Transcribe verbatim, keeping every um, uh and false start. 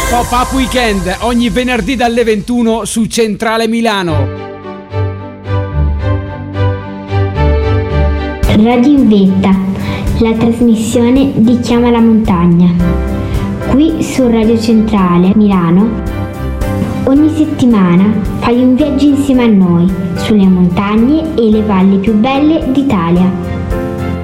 Pop-up Weekend ogni venerdì dalle ventuno su Centrale Milano. Radio in Vetta, la trasmissione di Chiama la Montagna. Qui su Radio Centrale Milano, ogni settimana fai un viaggio insieme a noi sulle montagne e le valli più belle d'Italia.